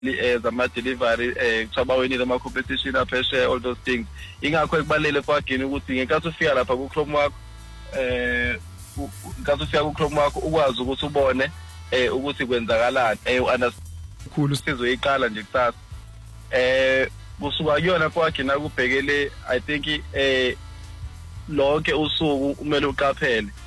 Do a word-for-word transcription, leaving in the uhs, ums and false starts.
zama delivery eh kuthiwa wenile ama competition aphesheya all those things. Ingakho ekubalele kwagini ukuthi ngenkathi ufika lapha ku Chrome wakho eh ngenkathi ufika ku Chrome wakho ukwazi ukuthi ubone eh ukuthi kwenzakalani eh khulu sizoyiqala nje kusasa. Eh kusuka kuyona kwagina kubhekele I think eh lonke usuku umele uqaphele